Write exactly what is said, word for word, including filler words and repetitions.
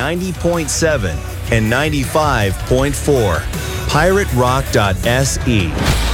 ninety point seven and ninety-five point four. pirate rock dot s e.